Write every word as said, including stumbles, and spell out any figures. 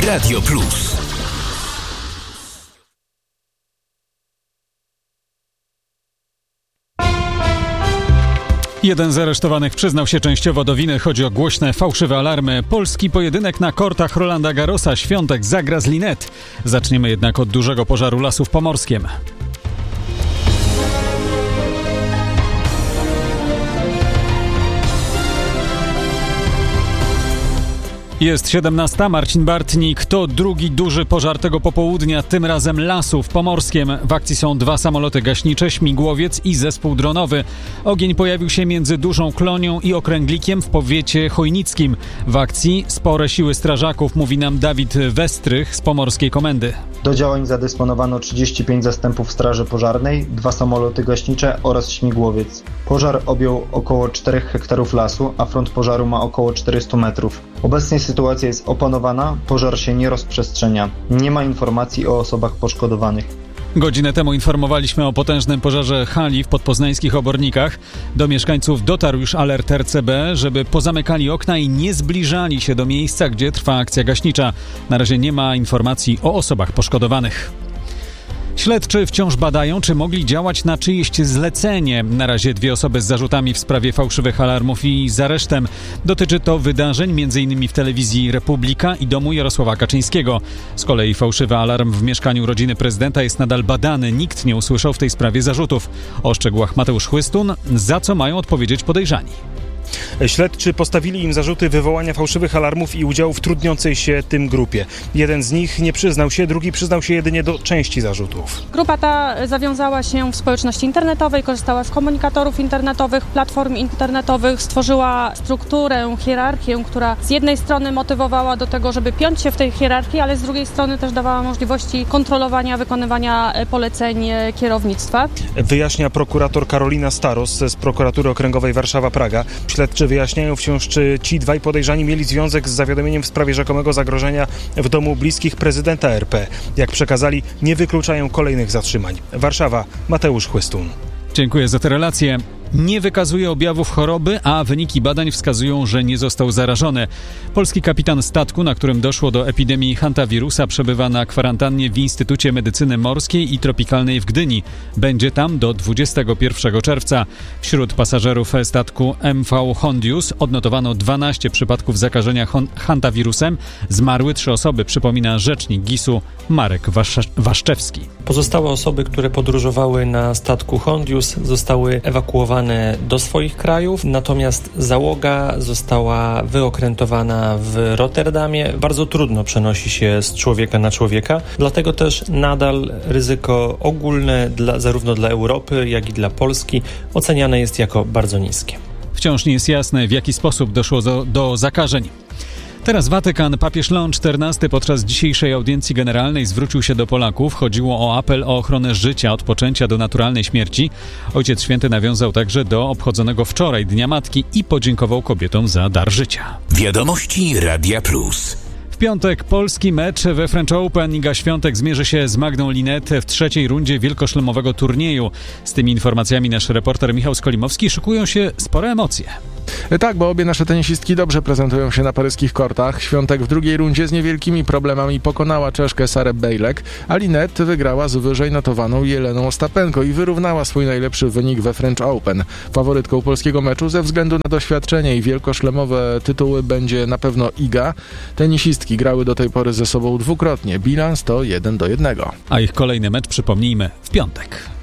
Radio Plus. Jeden z aresztowanych przyznał się częściowo do winy. Chodzi o głośne, fałszywe alarmy. Polski pojedynek na kortach Rolanda Garrosa. Świątek zagra z Linette. Zaczniemy jednak od dużego pożaru lasów pomorskim. Jest siedemnasta. Marcin Bartnik. To drugi duży pożar tego popołudnia, tym razem lasów pomorskim. W akcji są dwa samoloty gaśnicze, śmigłowiec i zespół dronowy. Ogień pojawił się między Dużą Klonią i Okręglikiem w powiecie chojnickim. W akcji spore siły strażaków, mówi nam Dawid Westrych z Pomorskiej Komendy. Do działań zadysponowano trzydzieści pięć zastępów straży pożarnej, dwa samoloty gaśnicze oraz śmigłowiec. Pożar objął około czterech hektarów lasu, a front pożaru ma około czterysta metrów. Obecnie sytuacja jest opanowana, pożar się nie rozprzestrzenia. Nie ma informacji o osobach poszkodowanych. Godzinę temu informowaliśmy o potężnym pożarze hali w podpoznańskich Obornikach. Do mieszkańców dotarł już alert R C B, żeby pozamykali okna i nie zbliżali się do miejsca, gdzie trwa akcja gaśnicza. Na razie nie ma informacji o osobach poszkodowanych. Śledczy wciąż badają, czy mogli działać na czyjeś zlecenie. Na razie dwie osoby z zarzutami w sprawie fałszywych alarmów i z aresztem. Dotyczy to wydarzeń m.in. w telewizji Republika i domu Jarosława Kaczyńskiego. Z kolei fałszywy alarm w mieszkaniu rodziny prezydenta jest nadal badany. Nikt nie usłyszał w tej sprawie zarzutów. O szczegółach Mateusz Chłystun, za co mają odpowiedzieć podejrzani. Śledczy postawili im zarzuty wywołania fałszywych alarmów i udziału w trudniącej się tym grupie. Jeden z nich nie przyznał się, drugi przyznał się jedynie do części zarzutów. Grupa ta zawiązała się w społeczności internetowej, korzystała z komunikatorów internetowych, platform internetowych, stworzyła strukturę, hierarchię, która z jednej strony motywowała do tego, żeby piąć się w tej hierarchii, ale z drugiej strony też dawała możliwości kontrolowania, wykonywania poleceń kierownictwa. Wyjaśnia prokurator Karolina Staros z Prokuratury Okręgowej Warszawa-Praga. Śledczy wyjaśniają wciąż, czy ci dwaj podejrzani mieli związek z zawiadomieniem w sprawie rzekomego zagrożenia w domu bliskich prezydenta R P. Jak przekazali, nie wykluczają kolejnych zatrzymań. Warszawa, Mateusz Chłystun. Dziękuję za te relacje. Nie wykazuje objawów choroby, a wyniki badań wskazują, że nie został zarażony. Polski kapitan statku, na którym doszło do epidemii hantawirusa, przebywa na kwarantannie w Instytucie Medycyny Morskiej i Tropikalnej w Gdyni. Będzie tam do dwudziestego pierwszego czerwca. Wśród pasażerów statku M V Hondius odnotowano dwanaście przypadków zakażenia hon- hantawirusem. Zmarły trzy osoby, przypomina rzecznik gisu Marek Wasz- Waszczewski. Pozostałe osoby, które podróżowały na statku Hondius, zostały ewakuowane do swoich krajów, natomiast załoga została wyokrętowana w Rotterdamie. Bardzo trudno przenosi się z człowieka na człowieka, dlatego też nadal ryzyko ogólne dla, zarówno dla Europy, jak i dla Polski oceniane jest jako bardzo niskie. Wciąż nie jest jasne, w jaki sposób doszło do, do zakażeń. Teraz Watykan. Papież Leon czternasty podczas dzisiejszej audiencji generalnej zwrócił się do Polaków. Chodziło o apel o ochronę życia od poczęcia do naturalnej śmierci. Ojciec Święty nawiązał także do obchodzonego wczoraj Dnia Matki i podziękował kobietom za dar życia. Wiadomości Radia Plus. W piątek polski mecz we French Open. Iga Świątek zmierzy się z Magdą Linette w trzeciej rundzie wielkoszlemowego turnieju. Z tymi informacjami nasz reporter Michał Skolimowski. Szykują się spore emocje. Tak, bo obie nasze tenisistki dobrze prezentują się na paryskich kortach. Świątek w drugiej rundzie z niewielkimi problemami pokonała Czeszkę Sarę Bejlek, a Linette wygrała z wyżej notowaną Jeleną Ostapenko i wyrównała swój najlepszy wynik we French Open. Faworytką polskiego meczu ze względu na doświadczenie i wielkoszlemowe tytuły będzie na pewno Iga. Tenisistki grały do tej pory ze sobą dwukrotnie. Bilans to jeden do jednego. A ich kolejny mecz, przypomnijmy, w piątek.